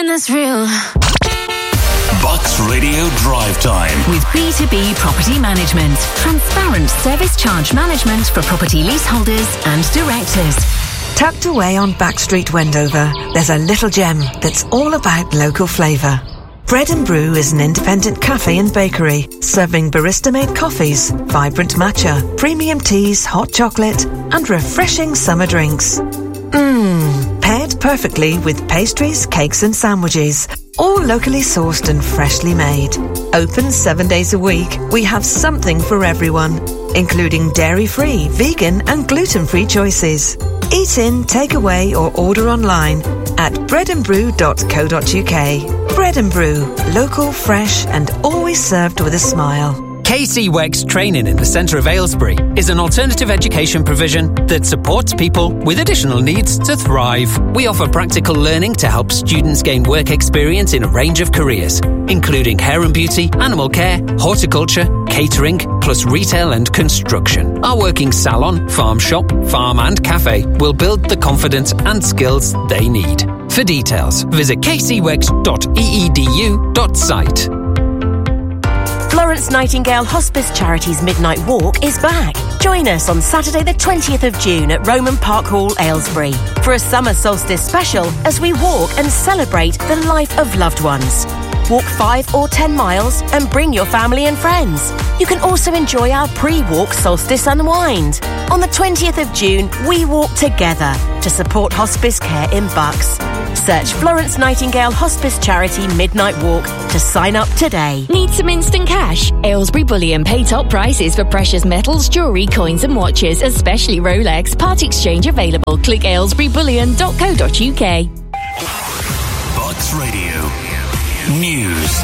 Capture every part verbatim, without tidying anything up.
That's real. Bucks Radio Drive Time. With B two B Property Management. Transparent service charge management for property leaseholders and directors. Tucked away on Backstreet, Wendover, there's a little gem that's all about local flavour. Bread and Brew is an independent cafe and bakery, serving barista-made coffees, vibrant matcha, premium teas, hot chocolate, and refreshing summer drinks. Mmm, paired perfectly with pastries, cakes and sandwiches, all locally sourced and freshly made. Open seven days a week, we have something for everyone, including dairy-free, vegan and gluten-free choices. Eat in, take away or order online at bread and brew dot co dot uk. Bread and Brew, local, fresh and always served with a smile. K C W E X Training in the centre of Aylesbury is an alternative education provision that supports people with additional needs to thrive. We offer practical learning to help students gain work experience in a range of careers, including hair and beauty, animal care, horticulture, catering, plus retail and construction. Our working salon, farm shop, farm and cafe will build the confidence and skills they need. For details, visit k c w e x dot e e d u dot site. Florence Nightingale Hospice Charities Midnight Walk is back. Join us on Saturday the twentieth of June at Roman Park Hall, Aylesbury, for a summer solstice special as we walk and celebrate the life of loved ones. Walk five or ten miles and bring your family and friends. You can also enjoy our pre-walk solstice unwind. On the twentieth of June, we walk together to support hospice care in Bucks. Search Florence Nightingale Hospice Charity Midnight Walk to sign up today. Need some instant cash? Aylesbury Bullion pay top prices for precious metals, jewellery, coins and watches, especially Rolex. Part exchange available. Click aylesbury bullion dot co dot uk. Bucks Radio News.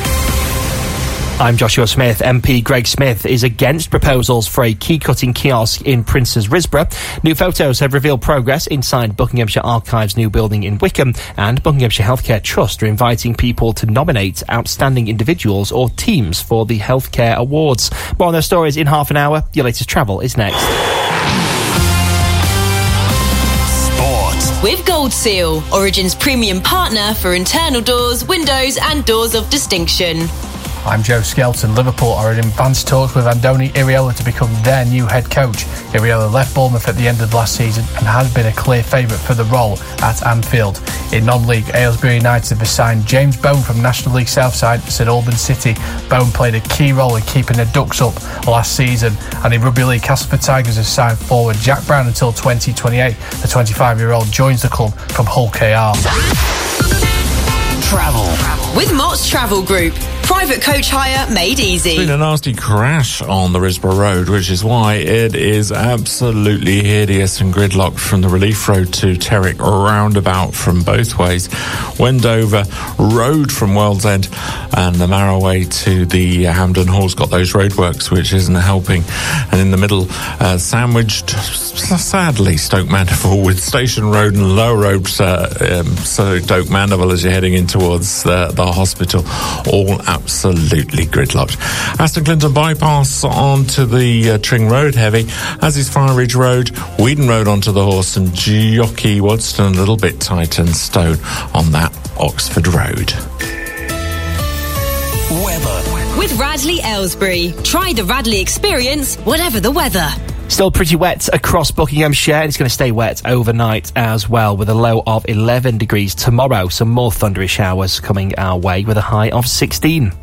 I'm Joshua Smith. M P Greg Smith is against proposals for a key-cutting kiosk in Prince's Risborough. New photos have revealed progress inside Buckinghamshire Archives' new building in Wickham, and Buckinghamshire Healthcare Trust are inviting people to nominate outstanding individuals or teams for the Healthcare Awards. More on those stories in half an hour. Your latest travel is next. With Gold Seal, Origin's premium partner for internal doors, windows and doors of distinction. I'm Joe Skelton. Liverpool are in advanced talks with Andoni Iraola to become their new head coach. Iraola left Bournemouth at the end of last season and has been a clear favourite for the role at Anfield. In non-league, Aylesbury United have signed James Bone from National League Southside St Albans City. Bone played a key role in keeping the Ducks up last season. And in Rugby League, Castleford Tigers have signed forward Jack Brown until twenty twenty-eight. The twenty-five-year-old joins the club from Hull K R. Travel. With Mott's Travel Group. Private coach hire made easy. It's been a nasty crash on the Risborough Road, which is why it is absolutely hideous and gridlocked from the Relief Road to Terrick roundabout from both ways. Wendover Road from World's End and the Marrowway to the uh, Hampden Hall's got those roadworks, which isn't helping. And in the middle, uh, sandwiched, sadly, Stoke Mandeville with Station Road and Lower Road, uh, um, so Stoke Mandeville as you're heading in towards uh, the hospital, all absolutely gridlocked. Aston Clinton bypass onto the uh, Tring Road heavy, as is Fire Ridge Road, Whedon Road onto the Horse, and Jockey Wadston a little bit tight and stone on that Oxford Road. Weather. With Radley Aylesbury. Try the Radley experience, whatever the weather. Still pretty wet across Buckinghamshire, and it's going to stay wet overnight as well, with a low of eleven degrees tomorrow. Some more thundery showers coming our way with a high of sixteen.